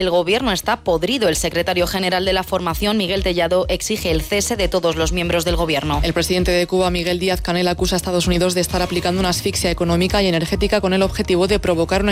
El gobierno está podrido. El secretario general de la formación, Miguel Tellado, exige el cese de todos los miembros del gobierno. El presidente de Cuba, Miguel Díaz-Canel, acusa a Estados Unidos de estar aplicando una asfixia económica y energética con el objetivo de provocar una